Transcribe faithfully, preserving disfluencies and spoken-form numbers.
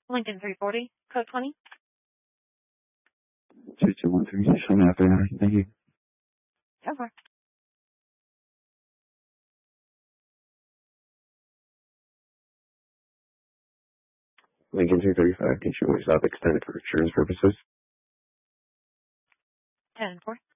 Lincoln three forty, code twenty. two two one three, show me after now. Thank you. Go for it. Lincoln two thirty-five, can you stop extended for insurance purposes? ten four.